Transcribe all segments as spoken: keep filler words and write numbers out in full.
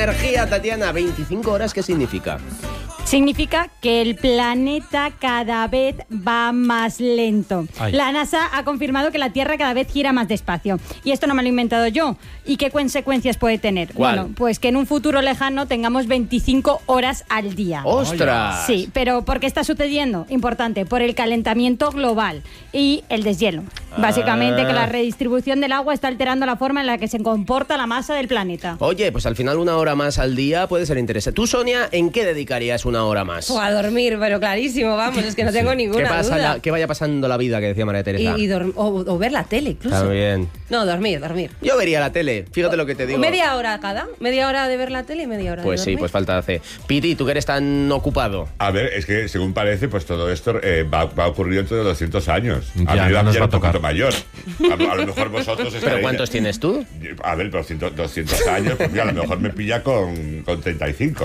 energía, Tatiana. veinticinco horas, ¿qué significa? Significa que el planeta cada vez va más lento. Ay. La NASA ha confirmado que la Tierra cada vez gira más despacio. Y esto no me lo he inventado yo. ¿Y qué consecuencias puede tener? ¿Cuál? Bueno, pues que en un futuro lejano tengamos veinticinco horas al día. ¡Ostras! Sí, pero ¿por qué está sucediendo? Importante, por el calentamiento global y el deshielo. Ah. Básicamente que la redistribución del agua está alterando la forma en la que se comporta la masa del planeta. Oye, pues al final una hora más al día puede ser interesante. ¿Tú, Sonia, en qué dedicarías una hora más? O a dormir, pero clarísimo, vamos, es que no tengo sí. ninguna ¿Qué pasa duda. La, que vaya pasando la vida, que decía María Teresa. Y, y o, o ver la tele, incluso. Está bien. No, dormir, dormir. Yo vería la tele, fíjate o, lo que te digo. ¿Media hora cada? ¿Media hora de ver la tele y media hora pues de dormir? Pues sí, pues falta hace. Piti, ¿tú que eres tan ocupado? A ver, es que según parece, pues todo esto eh, va, va a ocurrir dentro de doscientos años. A ya, mí ya me nos va a un poquito tocar. mayor. A, a lo mejor vosotros estaréis... ¿Pero cuántos tienes tú? A ver, pero doscientos años, pues mira, a lo mejor me pilla con, con treinta y cinco.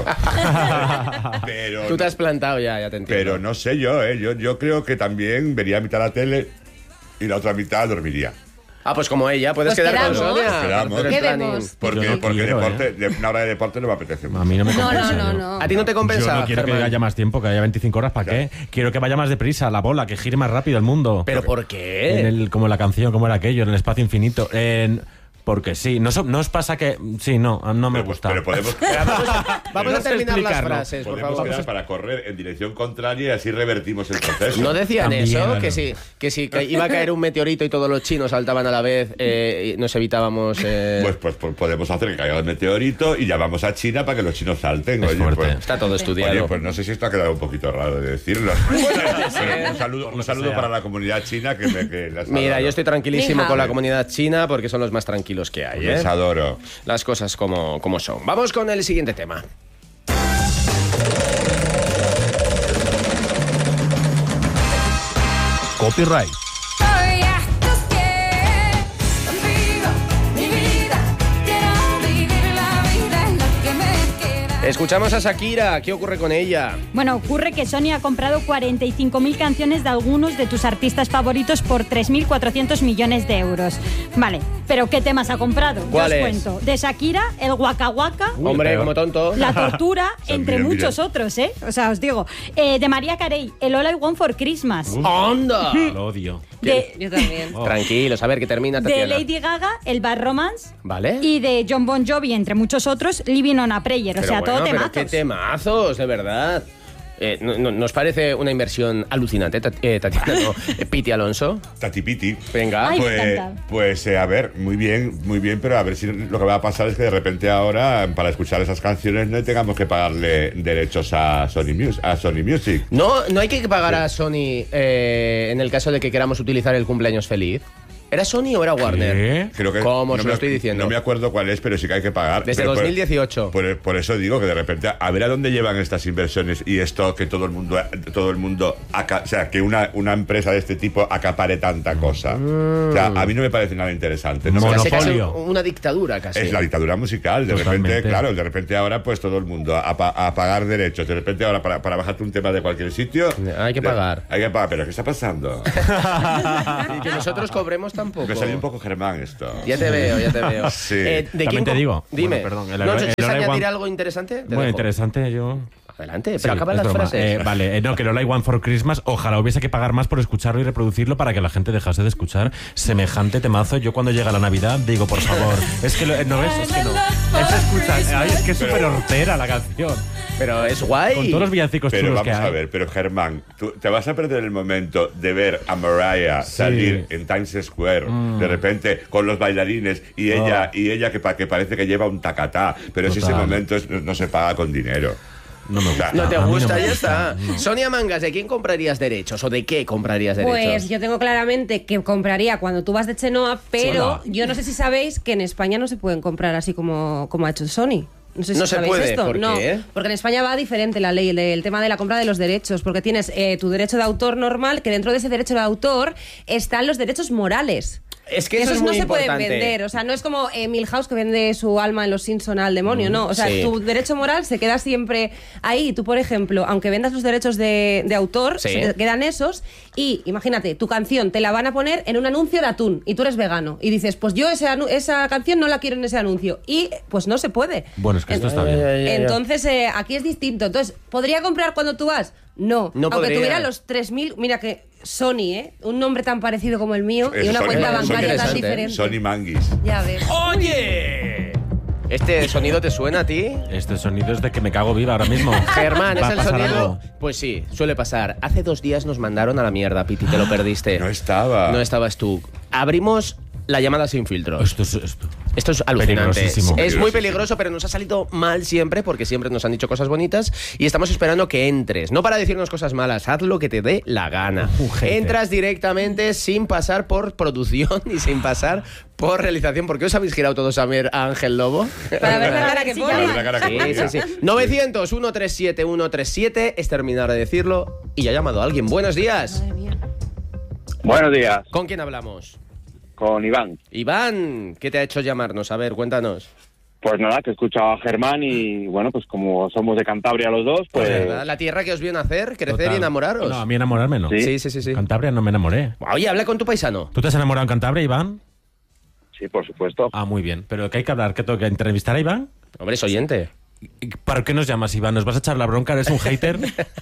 Pero, tú te has plantado ya, ya te entiendo. Pero no sé yo, ¿eh? Yo, yo creo que también vería mitad la tele y la otra mitad dormiría. Ah, pues como ella, puedes pues quedar quedamos. con Sonia. Quedamos. Quedemos. Porque, no porque quiero, deporte, ¿eh? de, una hora de deporte no me apetece mucho. A mí no me no, compensa. no, no, yo. no. ¿A ti no te compensa? Yo no quiero Germán? que haya más tiempo, que haya veinticinco horas, ¿para qué? Quiero que vaya más deprisa la bola, que gire más rápido el mundo. ¿Pero por qué? En el, como la canción, como era aquello, en el espacio infinito. En... Porque sí, ¿no, no os pasa que...? Sí, no, no me pero, gusta. Pero podemos... vamos a, vamos a terminar las explicarlo. frases, por Podemos favor. quedar para correr en dirección contraria y así revertimos el proceso. ¿No decían También, eso? bueno. Que si, que si que iba a caer un meteorito y todos los chinos saltaban a la vez, eh, y nos evitábamos... Eh... Pues, pues, pues podemos hacer que caiga el meteorito y llamamos a China para que los chinos salten. Es Oye, fuerte. pues, Está todo estudiado. Oye, pues no sé si esto ha quedado un poquito raro de decirlo. Pero un saludo, un saludo para la comunidad china que me... Que las Mira, adoro. yo estoy tranquilísimo Mija. con la comunidad china porque son los más tranquilos que hay, ¿eh? Les adoro. Las cosas como, como son. Vamos con el siguiente tema. Copyright. Escuchamos a Shakira. ¿Qué ocurre con ella? Bueno, ocurre que Sony ha comprado cuarenta y cinco mil canciones de algunos de tus artistas favoritos por tres mil cuatrocientos millones de euros. Vale, pero ¿qué temas ha comprado? Yo os ¿Cuáles? cuento. De Shakira, el Waka Waka, Hombre, pero- como tonto. La Tortura, sea, entre mira, muchos mira. otros, ¿eh? O sea, os digo. Eh, de Mariah Carey, el All I Want for Christmas. ¡Onda! Lo odio. De, Yo también. Oh. Tranquilos, a ver que termina de Tatiana. Lady Gaga, el Bad Romance. ¿Vale? Y de John Bon Jovi, entre muchos otros, Living on a Prayer. O Pero sea, bueno, todo pero temazos. qué temazos, de verdad. Eh, no, no- ¿Nos parece una inversión alucinante, Tat- eh, Tatiana? No, eh, Piti Alonso. Tati Piti. Venga. Ay, me Pues, encanta. pues eh, a ver, muy bien, muy bien, pero a ver si lo que va a pasar es que de repente ahora, para escuchar esas canciones, no tengamos que pagarle derechos a Sony, Mus- a Sony Music. No, no hay que pagar a Sony eh, en el caso de que queramos utilizar el cumpleaños feliz. ¿Era Sony o era Warner? ¿Qué? Creo que ¿Cómo? no Se me- lo estoy diciendo. No me acuerdo cuál es, pero sí que hay que pagar. Desde Pero por- dos mil dieciocho. Por, por eso digo que de repente, a ver a dónde llevan estas inversiones y esto que todo el mundo, todo el mundo, aca- o sea, que una, una empresa de este tipo acapare tanta cosa. O sea, a mí no me parece nada interesante. No me- Casi, casi Monopolio. una dictadura, casi. Es la dictadura musical. De Totalmente. repente, claro, de repente ahora pues todo el mundo a, pa- a pagar derechos. De repente ahora para, para bajarte un tema de cualquier sitio... Hay que de- pagar. Hay que pagar. ¿Pero qué está pasando? Y que nosotros cobremos tampoco. Me salió un poco Germán esto. Ya te veo, ya te veo. Sí. ¿de También quién te com- digo. Dime. Bueno, perdón, el ¿No All- sé el si All I añadir Want- algo interesante? Te Bueno, dejo. interesante, yo... Adelante, pero Sí, acaba es las broma. frases. Eh, vale, eh, no, que el All I Want for Christmas, ojalá hubiese que pagar más por escucharlo y reproducirlo para que la gente dejase de escuchar semejante temazo. Yo cuando llega la Navidad digo, por favor, es que lo, no ves, es que no. Es escucha, ay, es que es súper hortera la canción. Pero es guay. Con todos los villancicos Pero chulos vamos que hay. a ver, pero Germán, tú te vas a perder el momento de ver a Mariah salir en Times Square de repente con los bailarines y ella y ella que, pa- que parece que lleva un tacatá, pero si ese Total. momento es- no se paga con dinero. No me gusta. No te A mí no gusta, me ya gusta, está. no. Sonia Mangas, ¿de quién comprarías derechos o de qué comprarías derechos? Pues yo tengo claramente que compraría cuando tú vas de Chenoa, pero Chenoa. yo no sé si sabéis que en España no se pueden comprar así como, como ha hecho Sony. No sé si No se sabéis puede, esto. ¿por no, qué? porque en España va diferente la ley del tema de la compra de los derechos, porque tienes eh, tu derecho de autor normal, que dentro de ese derecho de autor están los derechos morales. Es que eso esos es muy no se importante. pueden vender. O sea, no es como eh, Milhouse que vende su alma en Los Simpson al demonio, no. O sea, sí. tu derecho moral se queda siempre ahí. Tú, por ejemplo, aunque vendas los derechos de, de autor, Sí. se te quedan esos. Y imagínate, tu canción te la van a poner en un anuncio de atún y tú eres vegano. Y dices, pues yo ese anu- esa canción no la quiero en ese anuncio. Y pues no se puede. Bueno, es que esto está bien. Ya, ya, ya. Entonces, eh, aquí es distinto. Entonces, ¿podría comprar cuando tú vas? No. No Aunque podría. tuviera los tres mil... Mira que Sony, ¿eh? Un nombre tan parecido como el mío y Es una Sony- cuenta Sony- bancaria tan interesante, ¿eh? diferente. Sony Manguis. Ya ves. ¡Oye! ¿Este sonido te suena a ti? Este sonido es de que me cago viva ahora mismo. Germán, Va ¿es a el pasar sonido? algo. Pues sí, suele pasar. Hace dos días nos mandaron a la mierda, Piti, te lo perdiste. No estaba. No estabas tú. Abrimos la llamada sin filtros. Esto es... Esto. Esto es alucinante. Peligrosísimo. Es muy peligroso, pero nos ha salido mal siempre, porque siempre nos han dicho cosas bonitas y estamos esperando que entres. No para decirnos cosas malas, haz lo que te dé la gana. Un hater. Entras directamente sin pasar por producción y sin pasar por realización. ¿Por qué os habéis girado todos a ver a Ángel Lobo? Para ver la cara que Sí, pone. Para ver la cara que Sí, ponía. sí, sí. novecientos, ciento treinta y siete, ciento treinta y siete es terminar de decirlo y ya ha llamado a alguien. Buenos días. Madre mía. Buenos días, ¿Con quién hablamos? con Iván. Iván, ¿qué te ha hecho llamarnos? A ver, cuéntanos. Pues nada, que he escuchado a Germán y bueno, pues como somos de Cantabria los dos, pues... ¿Verdad? La tierra que os vio nacer, crecer Total. y enamoraros. No, a mí enamorarme no. Sí. Sí, sí, sí, sí. Cantabria no me enamoré. Oye, habla con tu paisano. ¿Tú te has enamorado en Cantabria, Iván? Sí, por supuesto. Ah, muy bien. ¿Pero qué hay que hablar? ¿Qué tengo que entrevistar a Iván? Hombre, es oyente. ¿Y ¿Para qué nos llamas, Iván? ¿Nos vas a echar la bronca? ¿Eres un hater?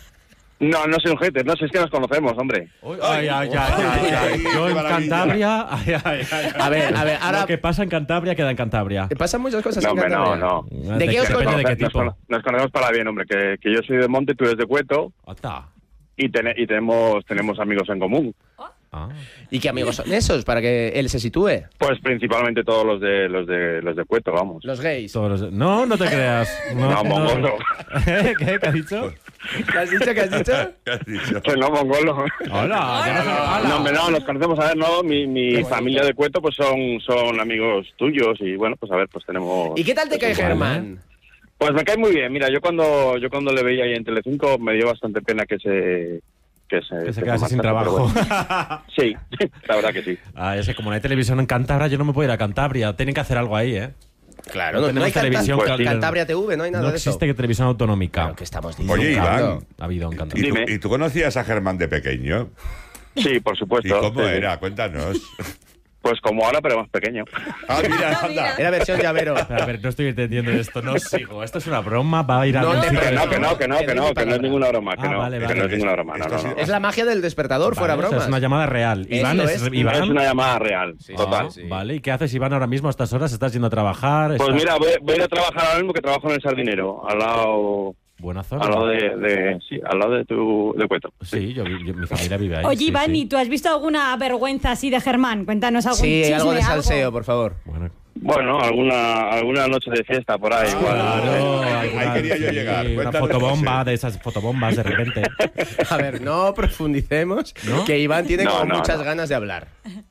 No, no soy un hater, no sé, es que nos conocemos, hombre. Ay, ay, ay, ay, ay. Yo Qué en maravilla. Cantabria... Ay, ay, ay. A ver, a ver, ahora- Lo que pasa en Cantabria queda en Cantabria. ¿Te pasan muchas cosas No, en hombre, no, Cantabria? no. ¿De qué os Depende de qué Nos, tipo. cono- nos conocemos para bien, hombre, que, que yo soy de Monte, tú eres de Cueto Ata. y, tene- y tenemos, tenemos amigos en común. Ah. ¿Y qué amigos son esos para que él se sitúe? Pues principalmente todos los de los de los de Cueto, vamos. Los gays. Todos los- No, no te creas. No, No, mongolo. ¿Eh? ¿Qué? ¿Qué has dicho? ¿Qué has dicho? ¿Qué has dicho? ¿Qué has dicho? Que no, mongolo. Hola, ya no sé- hola. No, hombre, no, nos conocemos, a ver, no, mi, mi familia de Cueto pues son, son amigos tuyos y bueno, pues a ver, pues tenemos... ¿Y qué tal te cae Vale. Germán? Pues me cae muy bien, mira, yo cuando yo cuando le veía ahí en Telecinco me dio bastante pena que se... Que se, Que se que quedase sin marchara, pero trabajo. bueno. Sí, la verdad que sí. Ah, es que como no hay televisión en Cantabria, yo no me puedo ir a Cantabria. Tienen que hacer algo ahí, ¿eh? Claro, No no, no hay tenemos televisión, Canta- claro. Cantabria T V, no hay nada No de eso. existe que televisión autonómica. Claro, ¿qué estamos diciendo? Oye, Iván, Ha habido en ¿y Cantabria. tú, Dime. y tú conocías a Germán de pequeño? Sí, por ¿Y supuesto. cómo Sí. era? Cuéntanos. Pues como ahora, pero más pequeño. Ah, mira, anda. Era versión llavero. Espera, a ver, no estoy entendiendo esto. No sigo. Esto es una broma. Va a ir a... No un te sitio Que de- no, que no, que no, que no, que no es ninguna broma, que Ah, no, vale, que vale. no es ninguna broma, no, Esto no, sí- no. Es la magia del despertador, fuera Vale, o sea, bromas. es una llamada real. Esto Iván, es. es, Iván. Es una llamada real, Sí, total. sí, sí. Vale, ¿y qué haces, Iván, ahora mismo a estas horas? ¿Estás yendo a trabajar? Pues ¿Estás- mira, voy, voy a ir a trabajar ahora mismo que trabajo en el Sardinero, al lado, Buena zona. al lado de, de sí, al lado de tu, de Cueto. Sí, yo, vi- yo- mi familia vive ahí. Oye, sí, Iván, sí. ¿y tú has visto alguna vergüenza así de Germán? Cuéntanos algún Sí, chisme, algo de salseo, por favor. Bueno, Bueno, alguna alguna noche de fiesta por ahí. igual. claro. ahí alguna- quería yo sí, llegar. Una Cuéntanos, fotobomba, José. de esas fotobombas de repente. A ver, no profundicemos, ¿No? que Iván tiene No, como no, muchas no. ganas de hablar.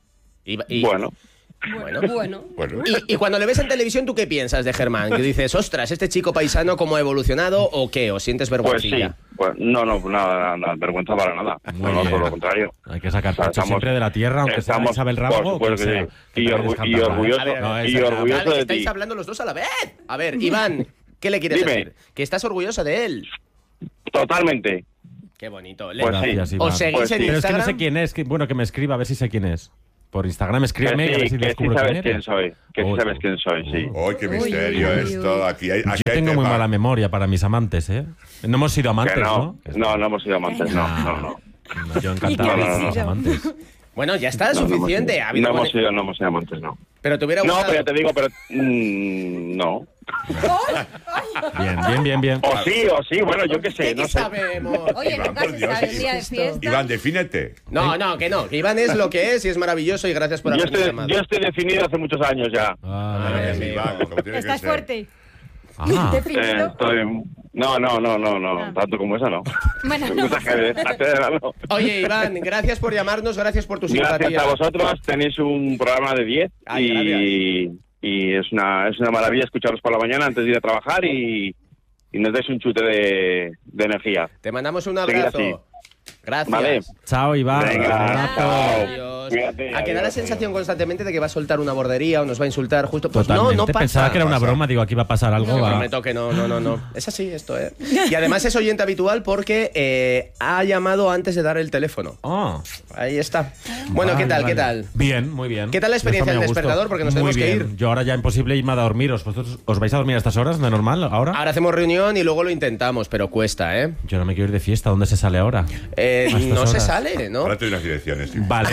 Y, y- Bueno, bueno. Bueno. Bueno, Y, y cuando le ves en televisión, ¿tú qué piensas de Germán? Que dices, ostras, este chico paisano, ¿cómo ha evolucionado o qué? ¿O sientes pues sí. vergüencilla? Pues, no, no, nada, nada, vergüenza para nada. Muy No, no, bien. por lo contrario. Hay que sacar O sea, pecho estamos- siempre de la tierra, aunque sea estamos- Isabel por Rábago o quien supuesto que sea. sí. Que Y también orgu- es cantante, y ¿eh? orgulloso- A ver, No, y esa- orgulloso Vale, de estáis ti. hablando los dos a la vez. A ver, Iván, ¿qué le quieres Dime. decir? Que estás orgulloso de él. Totalmente. Qué bonito. Le- Pues sí. Gracias, Iván. ¿Os seguís Pues en sí. Pero es que no Instagram? sé quién es. que- bueno, que me escriba a ver si sé quién es. Por Instagram, escríbeme y a Que ver sí, si que sí descubro sabes quién quién eres. soy. Que sí Oh, sabes quién soy, sí. ¡ay, qué Uy, misterio uy, uy, esto! uy. Aquí hay, aquí Yo hay tengo muy tema. mala memoria para mis amantes, ¿eh? No hemos sido amantes, Que ¿no? no, no, no hemos sido amantes, no, no, no. No, yo encantado ¿Y qué con habéis los sido? amantes. Bueno, ya está, No, no hemos suficiente. sido- Ha habido No hemos boni- sido, no hemos sido amantes, no. Pero te hubiera No, gustado. pero ya te digo, pero mm, no. Bien, bien, bien, bien. O sí, o sí, bueno, yo qué sé, ¿Qué no sé. sabemos? Oye, Iván, nunca por se Dios, sabe un día de esto- fiesta. Iván, defínete. No, no, que no. Que Iván es lo que es y es maravilloso y gracias por Yo haberme estoy, llamado. yo estoy definido hace muchos años ya. Ah, A ver, Sí, Iván, como tiene que Estás ser. fuerte. ah, Eh, Definido. estoy- No, no, no, no, no, Ah. tanto como eso no. Bueno, no. no. Oye, Iván, gracias por llamarnos, gracias por tu Gracias simpatía. a vosotros, tenéis un programa de diez Ay, y, y es una es una maravilla escucharos por la mañana antes de ir a trabajar y, y nos dais un chute de, de energía. Te mandamos un Seguid abrazo. así. Gracias. Vale. Chao, Iván. Venga, Abrazo. chao. Adiós. Cuídate, a que da la adiós, sensación adiós. constantemente de que va a soltar una bordería o nos va a insultar justo. Pues no, Totalmente. no pasa. Pensaba que era una pasa. broma, digo, aquí va a pasar algo. Te va. prometo que no, no, no, no. Es así esto, ¿eh? Y además es oyente habitual porque eh, ha llamado antes de dar el teléfono. Oh, Ahí está. Bueno, vale, ¿qué tal? vale. ¿Qué tal? Bien, muy bien. ¿Qué tal la experiencia Esto me del gustó. despertador? Porque nos Muy tenemos que bien. ir. Yo ahora ya imposible irme a dormiros. ¿Vosotros os vais a dormir a estas horas de normal ahora? Ahora hacemos reunión y luego lo intentamos, pero cuesta, ¿eh? Yo no me quiero ir de fiesta. ¿Dónde se sale ahora? Eh, A estas no se horas. sale, ¿no? Ahora te doy unas direcciones. sí. Vale.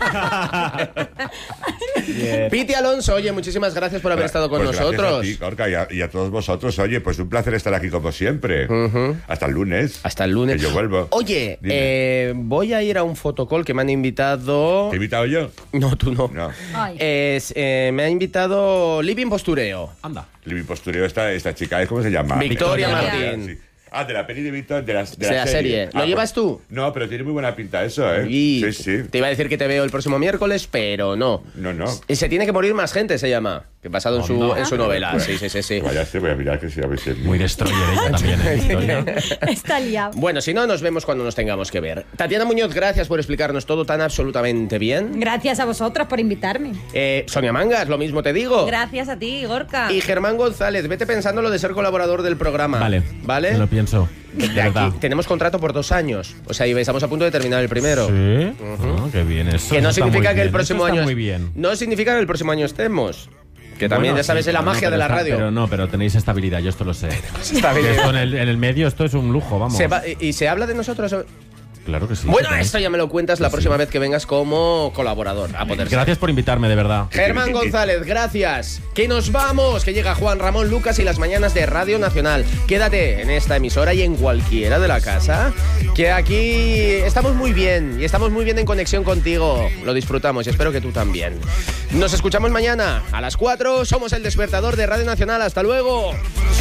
Bien. Piti Alonso, oye, muchísimas gracias por haber estado con Pues gracias nosotros. a ti, Gorka, y a, y a todos vosotros. Oye, pues un placer estar aquí como siempre. Hasta el lunes. Hasta el lunes. Que yo vuelvo. Oye, Dime. eh, voy a ir a un fotocall que me han invitado. ¿Te he invitado yo? No, tú no. No. Ay. Es, eh, me ha invitado Living Postureo. Anda. Mi postureo, esta, esta chica, ¿cómo se llama? Victoria Victoria. Martín. Sí. Ah, de la peli de Víctor, de la, de De la serie. ¿Lo Ah, llevas pues- tú? No, pero tiene muy buena pinta eso, ¿eh? Y Sí, sí. Te iba a decir que te veo el próximo miércoles, pero no. No, no. Y se tiene que morir más gente, se llama. Que basado en su, Anda. en su novela. Sí, sí, sí, sí. Vaya, sí, voy a mirar que sí, a ver si es Muy destroyer ella también, ¿eh, Victoria? Está liado. Bueno, si no, nos vemos cuando nos tengamos que ver. Tatiana Muñoz, gracias por explicarnos todo tan absolutamente bien. Gracias a vosotros por invitarme. Eh, Sonia Mangas, lo mismo te digo. Gracias a ti, Gorka. Y Germán González, vete pensando lo de ser colaborador del programa. Vale. ¿Vale? Me lo pienso. De De aquí verdad. tenemos contrato por dos años. O sea, y estamos a punto de terminar el primero. Sí. Ah, qué bien eso. Que no eso está significa muy que el bien, próximo eso está año. muy bien. No significa que el próximo año estemos. Que también, Bueno, ya sabes, sí, es la pero magia no, de la pero está- radio. Pero no, pero tenéis estabilidad, yo esto lo sé. Estabilidad. Que esto en, el, en el medio esto es un lujo, vamos. Se va- y, y se habla de nosotros. Claro que sí. Bueno, sí, esto ya me lo cuentas la Sí, próxima sí. vez que vengas como colaborador. A poder ser. Gracias por invitarme, de verdad. Germán González, gracias. Que nos vamos, que llega Juan Ramón Lucas y las mañanas de Radio Nacional. Quédate en esta emisora y en cualquiera de la casa, que aquí estamos muy bien y estamos muy bien en conexión contigo. Lo disfrutamos y espero que tú también. Nos escuchamos mañana a las cuatro. Somos el despertador de Radio Nacional. Hasta luego.